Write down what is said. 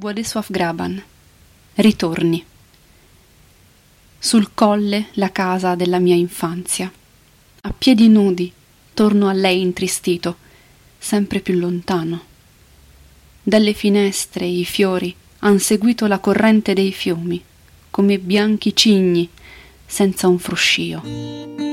Władysław Graban. Ritorni. Sul colle la casa della mia infanzia. A piedi nudi torno a lei intristito, sempre più lontano. Dalle finestre i fiori han seguito la corrente dei fiumi, come bianchi cigni senza un fruscio.